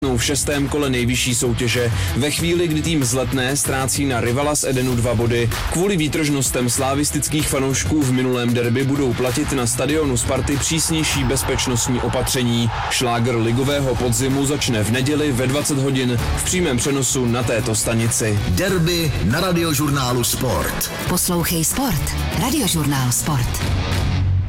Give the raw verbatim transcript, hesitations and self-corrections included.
Plznou v šestém kole nejvyšší soutěže. Ve chvíli, kdy tým z Letné ztrácí na rivala z Edenu dva body, kvůli výtržnostem slavistických fanoušků v minulém derby budou platit na stadionu Sparty přísnější bezpečnostní opatření. Šlágr ligového podzimu začne v neděli ve dvacet hodin v přímém přenosu na této stanici. Derby na Radiožurnálu Sport. Poslouchej Sport. Radiožurnál Sport.